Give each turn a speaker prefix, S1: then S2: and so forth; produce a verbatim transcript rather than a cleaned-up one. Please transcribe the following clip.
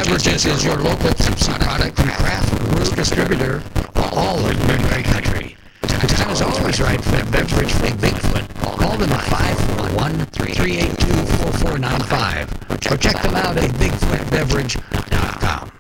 S1: Beverages is your local Pepsi product and craft brew distributor for all of Midway Country. The time is always right for a beverage from Bigfoot. Call them at five four one, three eight two, four four nine five or check them out at bigfoot beverage dot com.